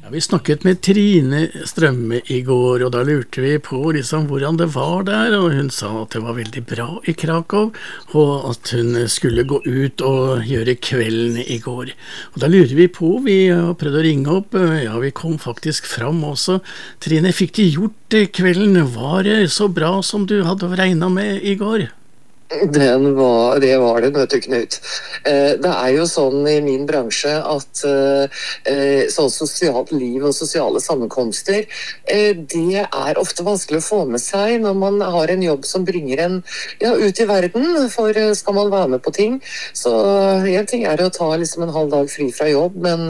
Ja, vi snakket med Trine Strømme i går, og da lurte vi på hvordan det var der, og hun sa at det var veldig bra i Krakow, og at hun skulle gå ut og gjøre kvelden i går. Og da lurer vi på, vi har prøvd å ringe opp, ja, vi kom faktisk fram også. Trine, fikk de gjort kvelden? Var det så bra som du hadde regnet med i går? Det var det, vet du, Knut. Det jo sånn i min bransje at sånn sosialt liv og sosiale sammenkomster, det ofte vanskelig å få med seg når man har en jobb som bringer en ut i verden, for skal man være med på ting. Så en ting å ta liksom en halv dag fri fra jobb, men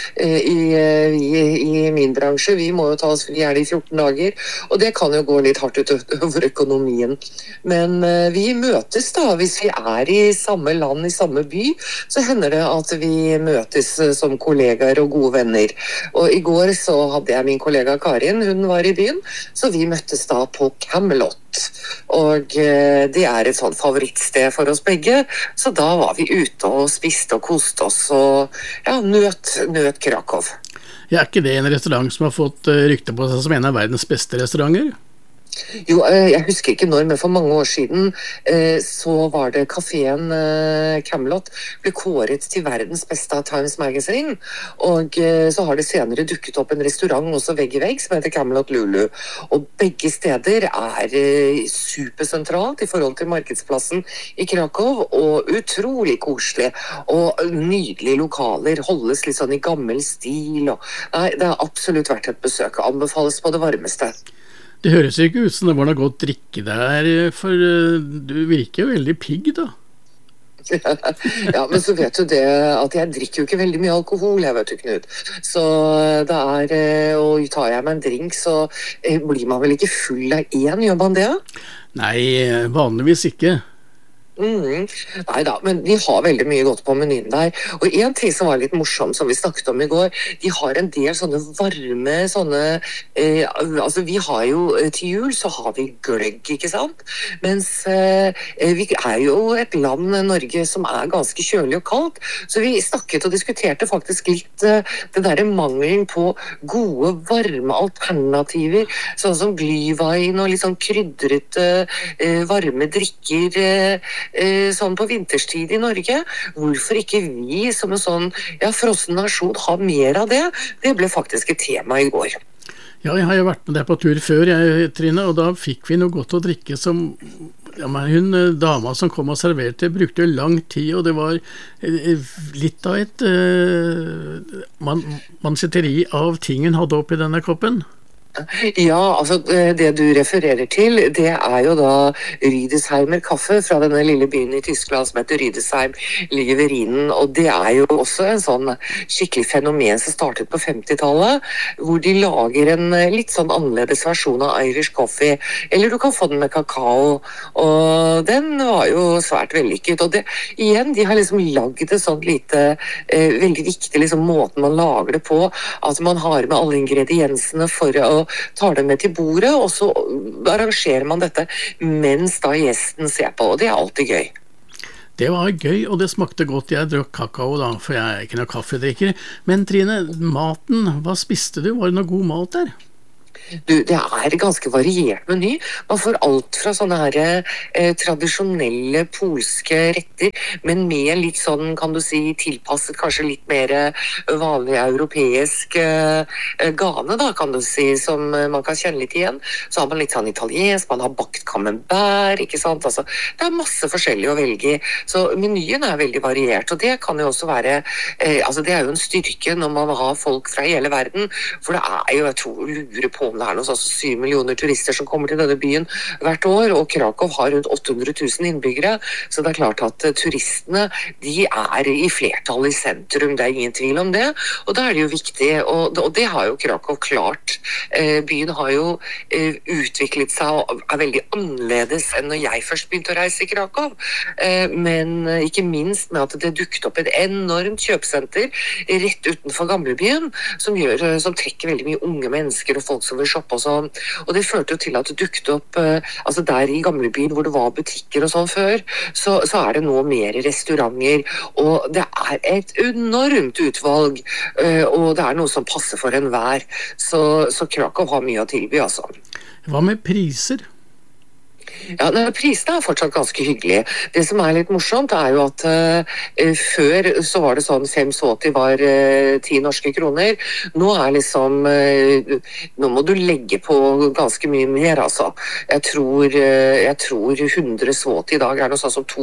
i min bransje, vi må jo ta oss fri gjerne i 14 dager, og det kan jo gå litt hardt ut over økonomien. Men vi møtes da, hvis vi i samme land, i samme by, så hender det at vi møtes som kollegaer og gode venner. Og i går så hadde jeg min kollega Karin, hun var i byen, så vi møttes da på Camelot. Og det et sånn favorittsted for oss begge, så da var vi ute og spiste og koste oss og nøt Krakow. Ja, ikke det en restaurant som har fått rykte på seg som en av verdens beste restauranter? Jo, jeg husker ikke når, men for mange år siden så var det kaféen Camelot ble kåret til verdens beste av Times Magazine, og så har det senere dukket opp en restaurant også vegg i vegg som heter Camelot Lulu, og begge steder supersentralt i forhold til markedsplassen i Krakow, og utrolig koselig, og nydelige lokaler, holdes litt sånn i gammel stil, og det har absolutt vært et besøk, og anbefales på det varmeste. Det høres ikke ut som det var noe godt drikke der, for du virker jo veldig pigg da. Ja, men så vet du det at jeg drikker jo ikke veldig mye alkohol, jeg vet du, Knut. Så det og tar jeg meg en drink, så blir man vel ikke full av en, gjør man det? Nei, vanligvis ikke. Neida, men de har veldig mye godt på menyen der. Og en ting som var litt morsom, som vi snakket om i går, de har en del sånne varme, altså vi har jo til jul, så har vi gløgg, ikke sant? Mens vi jo et land, Norge, som ganske kjølig og kaldt, så vi snakket og diskuterte faktisk litt det der mangelen på gode, varme alternativer, sånn som glühwein og litt sånn krydrete, varme drikker, sånn på vinterstid i Norge. Hvorfor ikke vi som en sånn frossen nasjon har mer av det? Det ble faktisk et tema i går. Ja, jeg har jo vært med deg på tur før, Trine, og da fikk vi noe godt å drikke som hun dama som kom og serverte brukte lang tid, og det var litt av et mansetteri av ting hun hadde oppi denne koppen. Ja, altså det du refererer til, det jo da Rüdesheimer kaffe fra denne lille byen i Tyskland som heter Rüdesheim, ligger ved Rhinen, og det jo også en sånn skikkelig fenomen som startet på 50-tallet, hvor de lager en litt sånn annerledes versjon av Irish coffee, eller du kan få den med kakao, og den var jo svært vellykket, og det, igjen, de har liksom laget det sånn lite, veldig viktig liksom måten man lager det på, at man har med alle ingrediensene for å tar det med til bordet, og så arrangerer man dette mens da gjesten ser på, og det alltid gøy. Det var gøy, og det smakte godt. Jeg drakk kakao da, for jeg ikke noe kaffedrikker. Men Trine, maten, hva spiste du? Var det noe god mat der? Du, det ganske variert meny. Man får alt fra sånne her tradisjonelle polske retter, men med litt sånn, kan du si, tilpasset kanskje litt mer vanlig europeisk gane, da, kan du si, som man kan kjenne litt igjen. Så har man litt sånn italiensk, man har bakt camembert, ikke sant? Altså, det masse forskjellig å velge i. Så menyen veldig variert, og det kan jo også være, altså det jo en styrke når man har folk fra hele verden, for det jo, jeg tror, lurer på om det noe sånn 7 millioner turister som kommer til denne byen hvert år, og Krakow har rundt 800 000 innbyggere, så det klart at turistene, de i flertall i sentrum, det ingen tvil om det, og da det jo viktig, og det har jo Krakow klart. Byen har jo utviklet seg og veldig annerledes enn når jeg først begynte å reise i Krakow, men ikke minst med at det dukket opp et enormt kjøpesenter rett utenfor gamlebyen, som trekker veldig mye unge mennesker og folk som takeaway-shop og sånn. Og det førte jo til at det dukket opp, altså der i gamlebyen hvor det var butikker og sånn før, så er det nå mer restauranter, og det er et enormt utvalg, og det er noe som passer for enhver. Så Krakow har mye å tilby, altså. Hva med priser? Ja, prisene er fortsatt ganske hyggelige. Det som er litt morsomt er jo at før så var det sånn 5 zloty var 10 norske kroner. Nå er liksom nå må du legge på ganske mye mer, altså. Jeg tror 100 zloty i dag er noe sånn som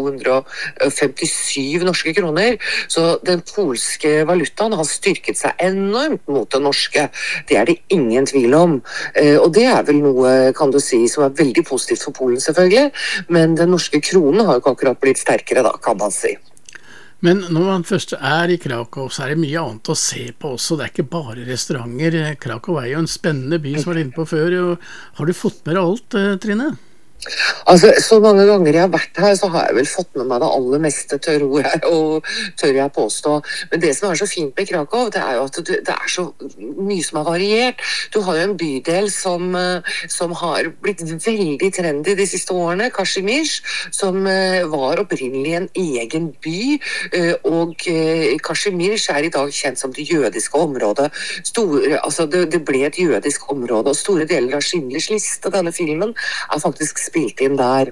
257 norske kroner. Så den polske valutaen har styrket seg enormt mot den norske. Det er det ingen tvil om. Og det er vel noe, kan du si, som er veldig positivt for Polen, selvfølgelig, men den norske kronen har jo ikke akkurat blitt sterkere da, kan man si. Men når man først er i Krakow, så er det mye annet å se på også. Det er ikke bare restauranter. Krakow er jo en spennende by som jeg var inne på før. Har du fått med deg alt, Trine? Altså, så mange ganger jeg har vært her, så har jeg vel fått med meg det aller meste, tør jeg påstå. Men det som er så fint med Krakow, det er jo at det er så mye som er variert. Du har jo en bydel som har blitt veldig trendy de siste årene, Kazimierz, som var opprinnelig en egen by, og Kazimierz er i dag kjent som det jødiske området. Det ble et jødisk område, og store deler av Schindlers liste, denne filmen, er faktisk spilt inn der.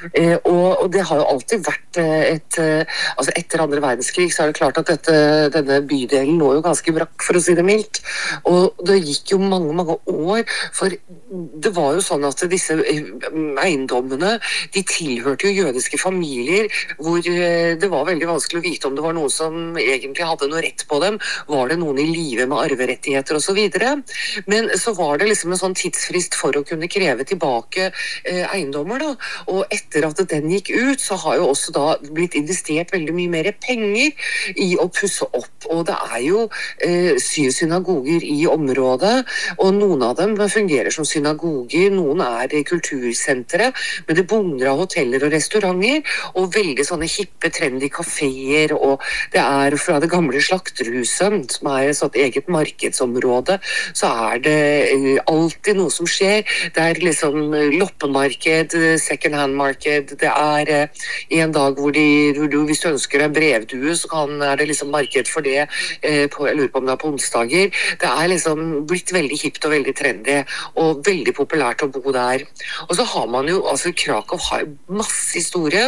Og det har jo alltid vært altså etter andre verdenskrig så er det klart at denne bydelen lå jo ganske brakk, for å si det mildt. Og det gikk jo mange, mange år, for det var jo sånn at disse eiendommene, de tilhørte jo jødiske familier, hvor det var veldig vanskelig å vite om det var noen som egentlig hadde noe rett på dem. Var det noen i live med arverettigheter og så videre? Men så var det liksom en sånn tidsfrist for å kunne kreve tilbake eiendommer da, og etter at den gikk ut, så har jo også da blitt investert veldig mye mer penger i å pusse opp, og det er jo 7 synagoger i området, og noen av dem fungerer som synagoger, noen er kultursentre, men det bugner av hoteller og restauranter, og veldig sånne hippe, trendy kaféer, og det er fra det gamle slakterhuset, som er et sånt eget markedsområde, så er det alltid noe som skjer. Det er liksom loppemarked, second hand marked, det er en dag hvor hvis du ønsker en brevdue, så er det liksom marked for det, jeg lurer på om det er på onsdager. Det er liksom blitt veldig hipt og veldig trendy, og veldig populært å bo der. Og så har man jo, altså Krakow har jo masse historie.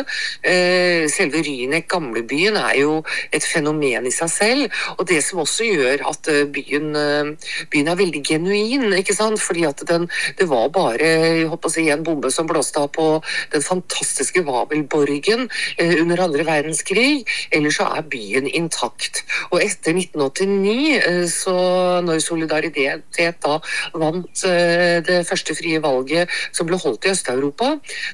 Selve Rynek, gamlebyen, er jo et fenomen i seg selv, og det som også gjør at byen er veldig genuin, ikke sant? Fordi at det var bare, jeg håper å si, en bombe som blåste av på den fantastiske Wawelborgen under andre verdenskrig, ellers så er byen intakt. Og etter 1989, så når Solidaritet da vant det første frie valget som ble holdt i Øst-Europa,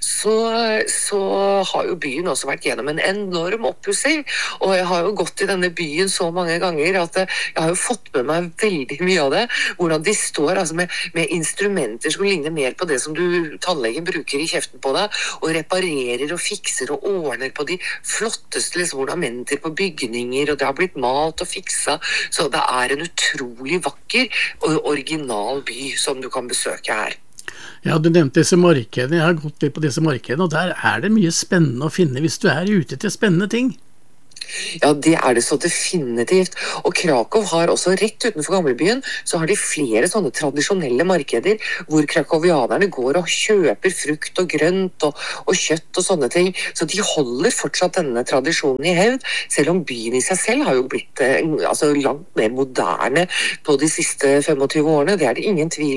så har jo byen også vært gjennom en enorm oppussing, og jeg har jo gått i denne byen så mange ganger at jeg har jo fått med meg veldig mye av det, hvordan de står altså med instrumenter som ligner mer på det som tannlegen bruker i kjeften på deg, og reparerer og fikser og ordner på de flotteste liksom, ornamenter på bygninger, og det har blitt malt og fiksa, så det er en utrolig vakker og original by som du kan besøke her. Ja, du nevnte disse markedene. Jeg har gått litt på disse markedene, og der er det mye spennende å finne hvis du er ute til spennende ting. Ja, det er det så definitivt. Og Krakow har også rett utenfor gamlebyen, så har de flere sånne tradisjonelle markeder, hvor krakowianerne går og kjøper frukt og grønt og kjøtt og sånne ting. Så de holder fortsatt denne tradisjonen i hevd, selv om byen i seg selv har jo blitt langt mer moderne på de siste 25 årene. Det er det ingen tvil